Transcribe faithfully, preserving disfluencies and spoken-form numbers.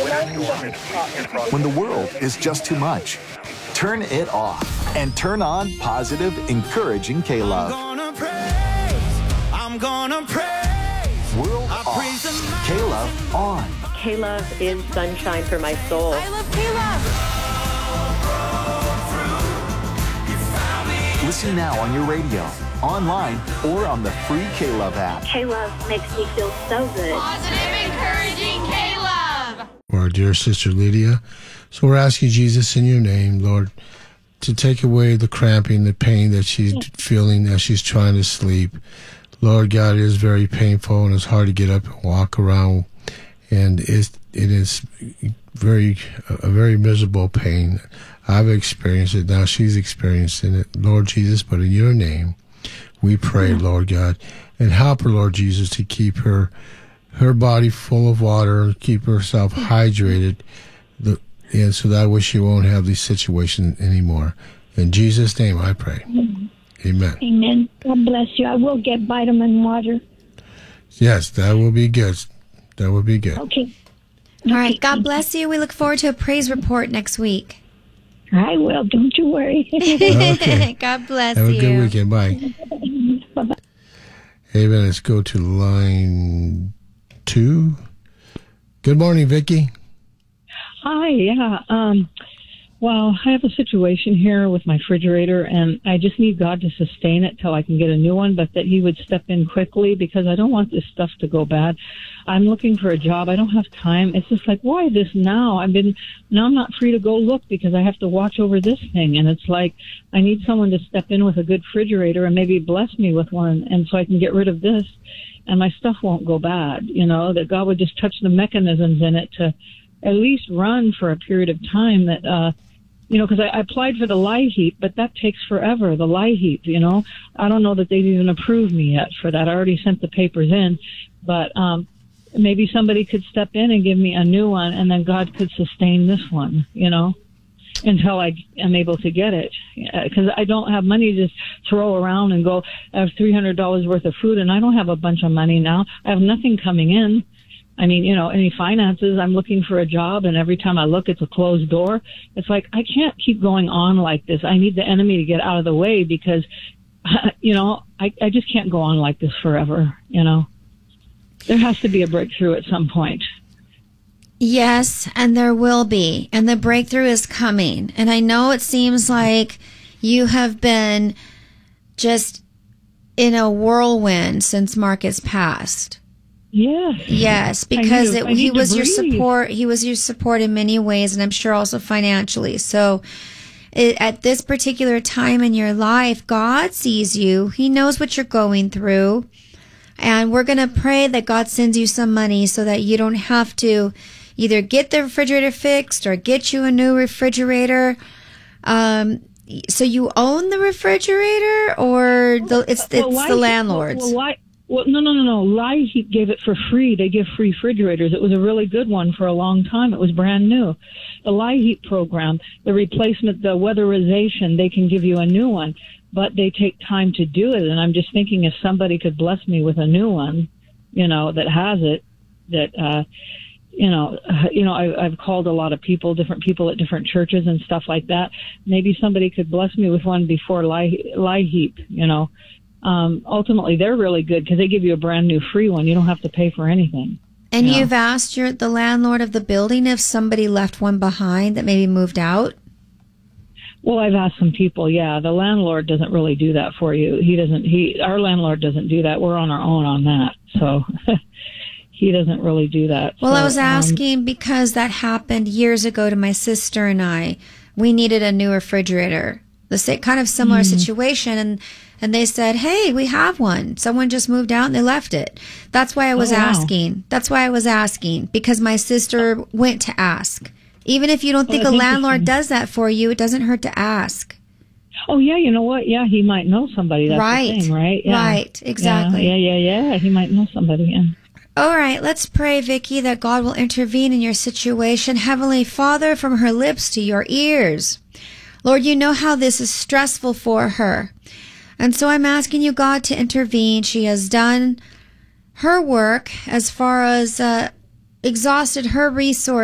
When the world is just too much, turn it off and turn on positive, encouraging K-Love. I'm gonna praise, I'm gonna praise. World off, K-Love on. K-Love is sunshine for my soul. I love K-Love. Listen now on your radio, online, or on the free K-Love app. K-Love makes me feel so good. Positive, encouraging K-Love. Our dear sister Lydia. So we're asking Jesus in your name, Lord, to take away the cramping, the pain that she's feeling as she's trying to sleep. Lord God, it is very painful and it's hard to get up and walk around. And it, it is very, a very miserable pain. I've experienced it. Now she's experiencing it. Lord Jesus, but in your name, we pray, Lord God, and help her, Lord Jesus, to keep her her body full of water, keep herself hydrated, the, and so that way she won't have these situations anymore. In Jesus' name, I pray. Amen. Amen. God bless you. I will get vitamin water. Yes, that will be good. That will be good. Okay. All right. God bless you. We look forward to a praise report next week. I will. Don't you worry. Okay. God bless Have you. a good weekend. Bye. Bye-bye. Hey, man, let's go to line two. Good morning, Vicki. Hi, yeah. Um, well, I have a situation here with my refrigerator, and I just need God to sustain it till I can get a new one, but that he would step in quickly because I don't want this stuff to go bad. I'm looking for a job. I don't have time. It's just like, why this now? I've been, now I'm not free to go look because I have to watch over this thing. And it's like, I need someone to step in with a good refrigerator and maybe bless me with one. And so I can get rid of this and my stuff won't go bad. You know, that God would just touch the mechanisms in it to at least run for a period of time that, uh, you know, because I, I applied for the lie heap, but that takes forever, the lie heap, you know. I don't know that they've even approved me yet for that. I already sent the papers in, but um, maybe somebody could step in and give me a new one, and then God could sustain this one, you know, until I am able to get it. Because I don't have money to just throw around and go, I have three hundred dollars worth of food, and I don't have a bunch of money now. I have nothing coming in. I mean, you know, any finances, I'm looking for a job, and every time I look, it's a closed door. It's like, I can't keep going on like this. I need the enemy to get out of the way because, you know, I, I just can't go on like this forever, you know. There has to be a breakthrough at some point. Yes, and there will be. And the breakthrough is coming. And I know it seems like you have been just in a whirlwind since Marcus passed. Yes. Yes, because I it, I he was your breathe. support. He was your support in many ways, and I'm sure also financially. So, it, at this particular time in your life, God sees you. He knows what you're going through, and we're going to pray that God sends you some money so that you don't have to either get the refrigerator fixed or get you a new refrigerator. Um, so you own the refrigerator, or the, it's Well, it's why- the landlord's? Well, why? Well, no, no, no, no. Lie Heap gave it for free. They give free refrigerators. It was a really good one for a long time. It was brand new. The Lie Heap program, the replacement, the weatherization, they can give you a new one, but they take time to do it. And I'm just thinking if somebody could bless me with a new one, you know, that has it, that, uh, you know, uh, you know, I, I've called a lot of people, different people at different churches and stuff like that. Maybe somebody could bless me with one before Lie, Lie Heap, you know. Um, ultimately, they're really good because they give you a brand new free one. You don't have to pay for anything. And you know? you've asked your the landlord of the building if somebody left one behind that maybe moved out? Well, I've asked some people. Yeah, the landlord doesn't really do that for you. He doesn't. He our landlord doesn't do that. We're on our own on that. So he doesn't really do that. Well, so, I was asking um, because that happened years ago to my sister and I. We needed a new refrigerator. The same, kind of similar Mm-hmm. situation, and and they said, "Hey, we have one. Someone just moved out and they left it." That's why I was Oh, wow. asking. That's why I was asking because my sister went to ask. Even if you don't think Oh, a that's landlord interesting. does that for you, it doesn't hurt to ask. Oh yeah, you know what? Yeah, he might know somebody. That's Right. the thing, right? Yeah. Right, exactly. Yeah, yeah, yeah, yeah. He might know somebody. Yeah. All right, let's pray, Vicki, that God will intervene in your situation. Heavenly Father, from her lips to your ears. Lord, you know how this is stressful for her. And so I'm asking you, God, to intervene. She has done her work as far as uh, exhausted her resources.